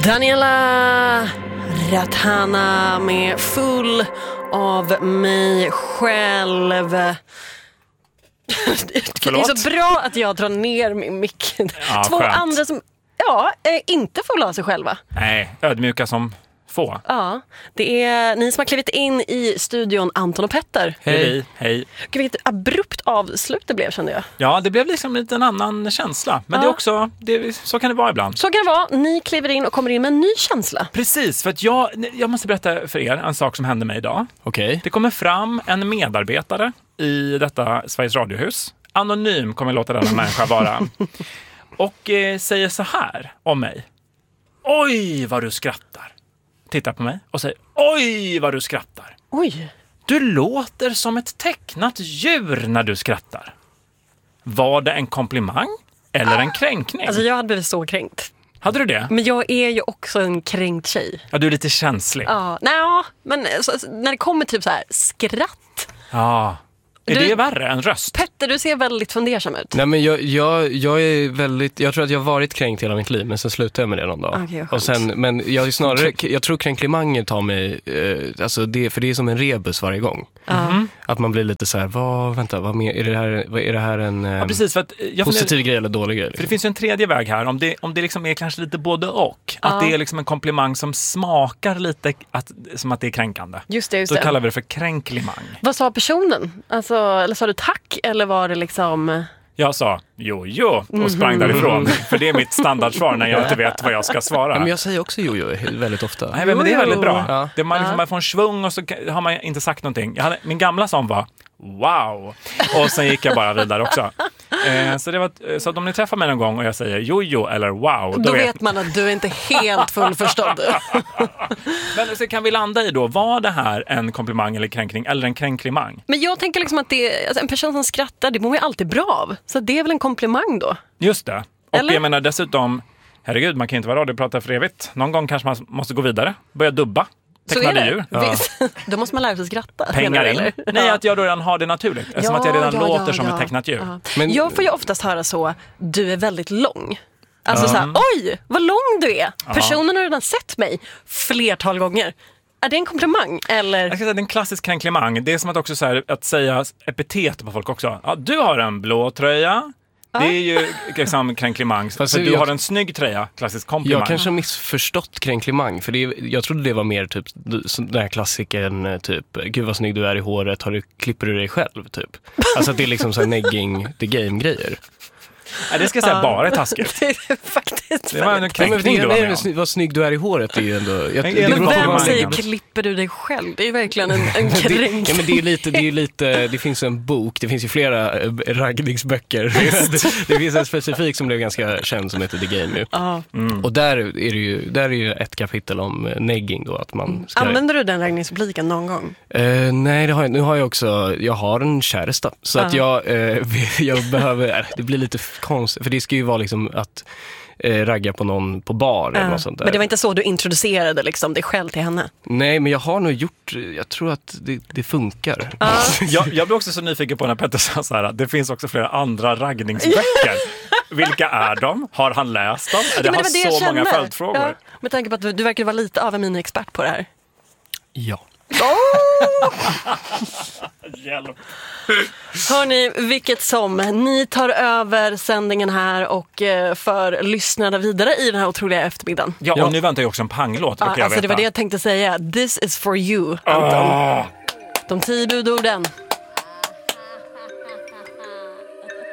Daniela Ratana med Full av mig själv. Det är så bra att jag drar ner min mick. Ja, två skönt. andra som inte fulla av sig själva. Nej, ödmjuka som få. Ja, det är ni som har klivit in i studion, Anton och Petter. Hej. Hej. Gud, vilket abrupt avslut det blev, kände jag. Ja, det blev liksom lite en annan känsla. Men det är också, så kan det vara ibland. Så kan det vara. Ni kliver in och kommer in med en ny känsla. Precis, för att jag måste berätta för er en sak som hände mig idag. Okej. Det kommer fram en medarbetare i detta Sveriges Radiohus. Anonym kommer låta denna människa vara. Och säger så här om mig. Oj, vad du skrattar. Tittar på mig och säger, oj, vad du skrattar. Oj. Du låter som ett tecknat djur när du skrattar. Var det en komplimang eller en kränkning? Alltså jag hade blivit så kränkt. Hade du det? Men jag är ju också en kränkt tjej. Ja, du är lite känslig. Ja, nej, men när det kommer typ så här skratt. Ja. Är det värre än röst? Petter, du ser väldigt fundersam ut. Nej, men jag är väldigt, jag tror att jag har varit kränkt hela mitt liv, men sen slutade jag med det någon dag. Okej, och sen, men jag är snarare, jag tror kränklimanger tar mig, alltså för det är som en rebus varje gång. Att man blir lite så här, vad mer, är det här en Ja, precis, för att positiv grej eller dålig grej? För Liksom? det finns ju en tredje väg här, om det liksom är kanske lite både och. Att det är liksom en komplimang som smakar lite som att det är kränkande. Just det. Då kallar vi det för kränklimang. Vad sa personen? Alltså, eller sa du tack? Eller var det liksom... Jag sa jo och sprang därifrån. För det är mitt standardsvar när jag inte vet vad jag ska svara. Ja, men jag säger också jo väldigt ofta. Nej, men det är väldigt bra. Ja. Det man får en svung och så har man inte sagt någonting. Min gamla sån var wow. Och sen gick jag bara vidare också. Så om ni träffar mig någon gång och jag säger jo eller wow. Då vet man att du är inte helt fullförstådd. Men så kan vi landa i då, var det här en komplimang eller kränkning eller en kränklimang? Men jag tänker liksom att en person som skrattar, det mår ju alltid bra av. Så det är väl en komplimang då? Just det. Och eller? jag menar dessutom, herregud, man kan inte vara radiopratar för evigt. Någon gång kanske man måste gå vidare. Börja dubba. Tecknade djur. Ja. Då måste man lära sig skratta. Pengar in. Eller? Nej, att jag redan har det naturligt. Eftersom att jag redan låter som ett tecknat djur. Ja. Men, jag får ju oftast höra så, du är väldigt lång. Alltså så här, oj, vad lång du är. Personen har redan sett mig flertal gånger. Är det en komplimang? Eller? Jag ska säga, det är en klassisk kränklimang. Det är som att också så här, att säga epitet på folk också. Ja, du har en blå tröja. Det är ju liksom kränklimang. För du har en snygg tröja, klassisk komplimang. Jag kanske har missförstått kränklimang. För jag trodde det var mer typ den här klassiken typ, gud vad snygg du är i håret, klipper du dig själv typ. Alltså att det är liksom så här negging the game-grejer. Nej, det ska jag säga bara är taskigt. Det är faktiskt Det var en kränkning du var med om. Vad snygg du är i håret är ju ändå... Men vem säger klipper du dig själv? Det är verkligen en kränkning. Ja, men det är lite, det finns en bok, det finns ju flera raggningsböcker. Det finns en specifik som blev ganska känd som heter The Game. Och där är ju ett kapitel om negging då, att man ska... Använder du den raggningsrepliken någon gång? Nej, det har jag. Nu har jag också, jag har en käresta. Så att jag behöver, det blir lite konstigt, för det ska ju vara liksom att ragga på någon på bar eller något sånt där. Men det var inte så du introducerade liksom dig själv till henne? Nej, men jag har nog gjort, jag tror att det funkar. Jag blev också så nyfiken på när Petter sa så här, att det finns också flera andra raggningsböcker. Vilka är de? Har han läst dem? Det har så många följdfrågor. Ja, med tanke på att du verkar vara lite av en mini-expert på det här. Ja. Hjälp. Hörni, vilket som, ni tar över sändningen här och för lyssnarna vidare i den här otroliga eftermiddagen. Ja, och nu väntar jag också en panglåt. Alltså det var det jag tänkte säga. This is for you, Anton. De 10 budorden.